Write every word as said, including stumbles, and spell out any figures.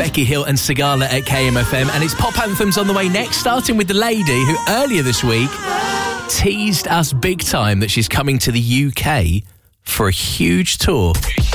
Becky Hill and Sigala at K M F M. And it's Pop Anthems on the way next, starting with the lady who earlier this week teased us big time that she's coming to the U K for a huge tour.